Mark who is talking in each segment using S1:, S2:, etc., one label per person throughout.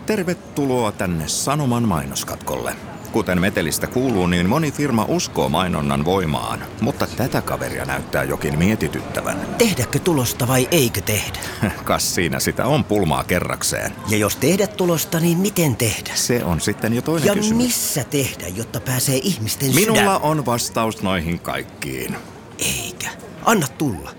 S1: Tervetuloa tänne Sanoman mainoskatkolle. Kuten metelistä kuuluu, niin moni firma uskoo mainonnan voimaan, mutta tätä kaveria näyttää jokin mietityttävän.
S2: Tehdäkö tulosta vai eikö tehdä?
S1: Kas siinä sitä on pulmaa kerrakseen.
S2: Ja jos tehdä tulosta, niin miten tehdä?
S1: Se on sitten jo toinen kysymys.
S2: Ja missä tehdä, jotta pääsee ihmisten sydän?
S1: Minulla on vastaus noihin kaikkiin.
S2: Eikä. Anna tulla.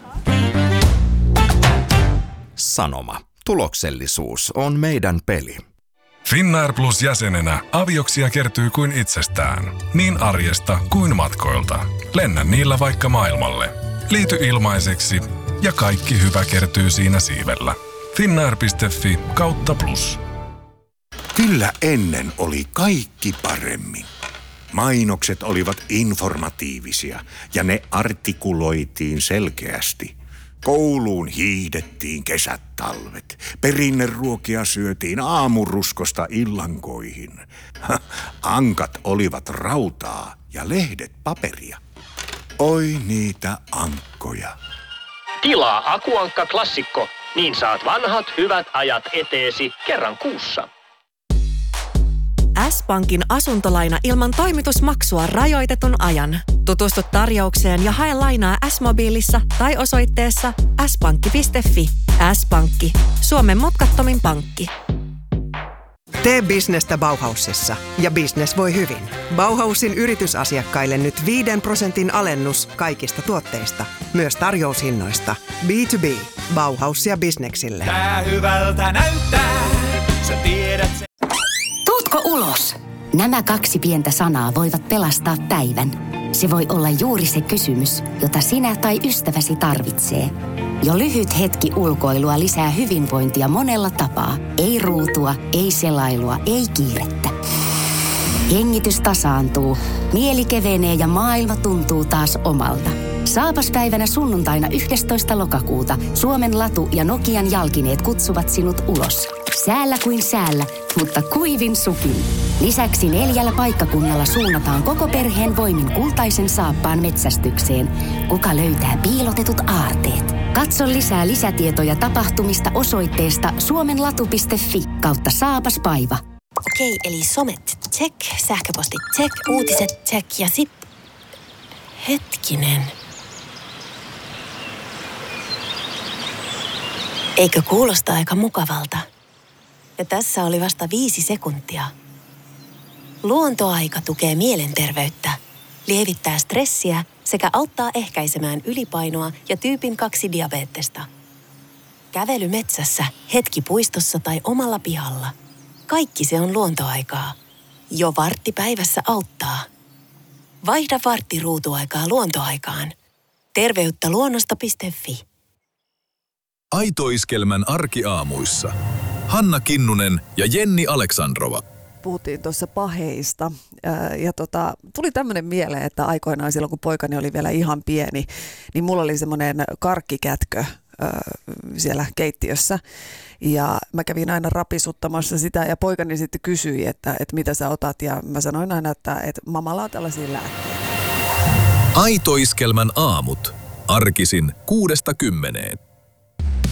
S1: Sanoma. Tuloksellisuus on meidän peli.
S3: Finnair Plus -jäsenenä avioksia kertyy kuin itsestään. Niin arjesta kuin matkoilta. Lennä niillä vaikka maailmalle. Liity ilmaiseksi ja kaikki hyvä kertyy siinä siivellä. Finnair.fi/plus.
S4: Kyllä ennen oli kaikki paremmin. Mainokset olivat informatiivisia ja ne artikuloitiin selkeästi. Kouluun hiihdettiin kesät talvet. Perinneruokia syötiin aamuruskosta illankoihin. Ankat olivat rautaa ja lehdet paperia. Oi niitä ankkoja.
S5: Tilaa Akuankka Klassikko, niin saat vanhat hyvät ajat eteesi kerran kuussa.
S6: S-Pankin asuntolaina ilman toimitusmaksua rajoitetun ajan. Tutustu tarjoukseen ja hae lainaa S-mobiilissa tai osoitteessa s-pankki.fi. S-Pankki. Suomen mutkattomin pankki.
S7: Tee bisnestä Bauhausissa ja bisnes voi hyvin. Bauhausin yritysasiakkaille nyt 5% alennus kaikista tuotteista, myös tarjoushinnoista. B2B. Bauhaus ja bisneksille.
S8: Tää hyvältä näyttää, sä tiedät sen.
S9: Tuutko ulos? Nämä 2 pientä sanaa voivat pelastaa päivän. Se voi olla juuri se kysymys, jota sinä tai ystäväsi tarvitsee. Jo lyhyt hetki ulkoilua lisää hyvinvointia monella tapaa. Ei ruutua, ei selailua, ei kiirettä. Hengitys tasaantuu, mieli kevenee ja maailma tuntuu taas omalta. Saapaspäivänä sunnuntaina 11. lokakuuta Suomen Latu ja Nokian Jalkineet kutsuvat sinut ulos. Säällä kuin säällä, mutta kuivin sukin. Lisäksi 4 paikkakunnalla suunnataan koko perheen voimin kultaisen saappaan metsästykseen. Kuka löytää piilotetut aarteet? Katso lisää lisätietoja tapahtumista osoitteesta suomenlatu.fi/saapaspaiva.
S10: Okei, eli somet check, sähköpostit check, uutiset check ja sit... Hetkinen. Eikö kuulosta aika mukavalta? Ja tässä oli vasta 5 sekuntia. Luontoaika tukee mielenterveyttä, lievittää stressiä sekä auttaa ehkäisemään ylipainoa ja tyypin 2 diabeettesta. Kävely metsässä, hetki puistossa tai omalla pihalla. Kaikki se on luontoaikaa. Jo vartti päivässä auttaa. Vaihda vartti ruutuaikaa luontoaikaan. Terveyttä luonnosta.fi.
S11: Aito-iskelmän arkiaamuissa. Hanna Kinnunen ja Jenni Aleksandrova.
S12: Puhuttiin tuossa paheista ja tuli tämmöinen mieleen, että aikoinaan silloin kun poikani oli vielä ihan pieni, niin mulla oli semmoinen karkkikätkö siellä keittiössä ja mä kävin aina rapisuttamassa sitä ja poikani sitten kysyi, että mitä sä otat ja mä sanoin aina, että mamalla on tällaisia lääkkeitä.
S11: Aito-iskelmän aamut. Arkisin 6–10.